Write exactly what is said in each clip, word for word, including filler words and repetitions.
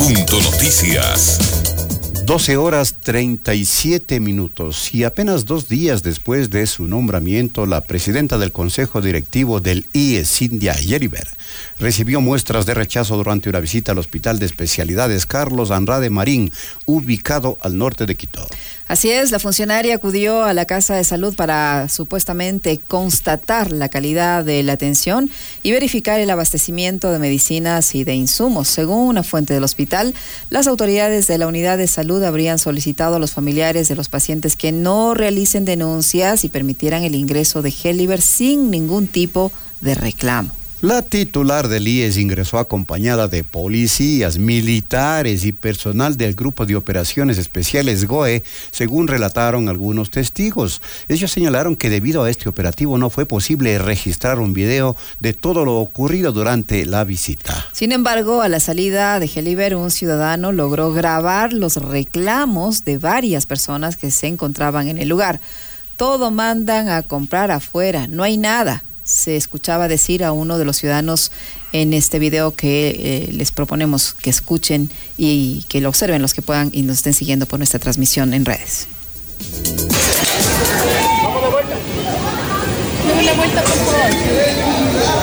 Punto Noticias. doce horas treinta y siete minutos y apenas dos días después de su nombramiento, la presidenta del Consejo Directivo del I E S, Cintia Yeriber, recibió muestras de rechazo durante una visita al Hospital de Especialidades Carlos Andrade Marín, ubicado al norte de Quito. Así es, la funcionaria acudió a la Casa de Salud para supuestamente constatar la calidad de la atención y verificar el abastecimiento de medicinas y de insumos. Según una fuente del hospital, las autoridades de la unidad de salud habrían solicitado a los familiares de los pacientes que no realicen denuncias y permitieran el ingreso de Yeriber sin ningún tipo de reclamo. La titular del I E S ingresó acompañada de policías, militares y personal del Grupo de Operaciones Especiales G O E, según relataron algunos testigos. Ellos señalaron que debido a este operativo no fue posible registrar un video de todo lo ocurrido durante la visita. Sin embargo, a la salida de Yeriber, un ciudadano logró grabar los reclamos de varias personas que se encontraban en el lugar. Todo mandan a comprar afuera, no hay nada. Se escuchaba decir a uno de los ciudadanos en este video que eh, les proponemos que escuchen y que lo observen los que puedan y nos estén siguiendo por nuestra transmisión en redes. Vamos de vuelta. Dame la vuelta, por favor.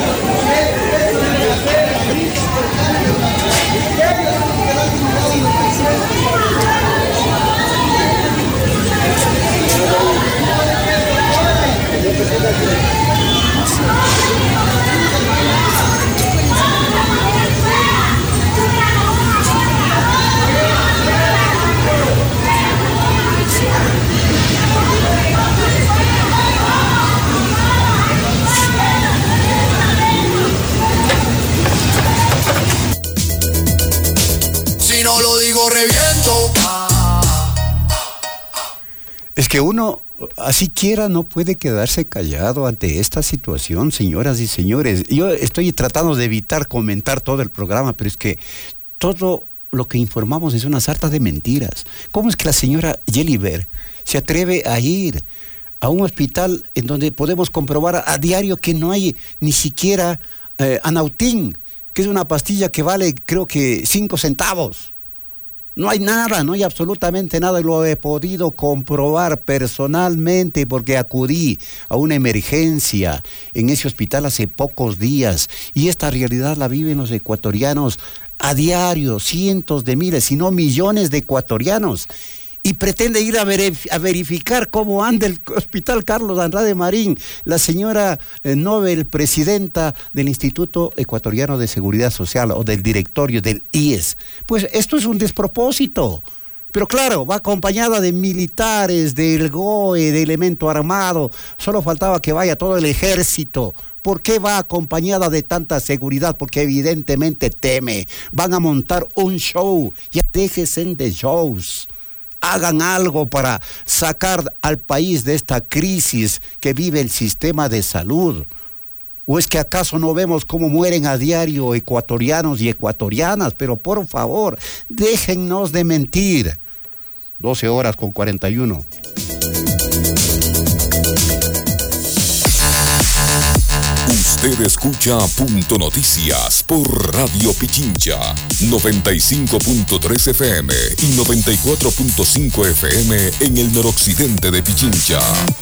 Si no lo digo, reviento. Es que uno, así quiera, no puede quedarse callado ante esta situación, señoras y señores. Yo estoy tratando de evitar comentar todo el programa, pero es que todo lo que informamos es una sarta de mentiras. ¿Cómo es que la señora Yeriber se atreve a ir a un hospital en donde podemos comprobar a diario que no hay ni siquiera eh, Anautin, que es una pastilla que vale creo que cinco centavos? No hay nada, no hay absolutamente nada, y lo he podido comprobar personalmente porque acudí a una emergencia en ese hospital hace pocos días, y esta realidad la viven los ecuatorianos a diario, cientos de miles, si no millones de ecuatorianos. Y pretende ir a, verif- a verificar cómo anda el Hospital Carlos Andrade Marín, la señora eh, Nobel, presidenta del Instituto Ecuatoriano de Seguridad Social o del directorio del I E S. Pues esto es un despropósito. Pero claro, va acompañada de militares, del G O E, de elemento armado. Solo faltaba que vaya todo el ejército. ¿Por qué va acompañada de tanta seguridad? Porque evidentemente teme. Van a montar un show. Ya déjense de shows. Hagan algo para sacar al país de esta crisis que vive el sistema de salud. ¿O es que acaso no vemos cómo mueren a diario ecuatorianos y ecuatorianas? Pero por favor, déjennos de mentir. doce horas con cuarenta y uno. Usted escucha Punto Noticias por Radio Pichincha, noventa y cinco punto tres F M y noventa y cuatro punto cinco F M en el noroccidente de Pichincha.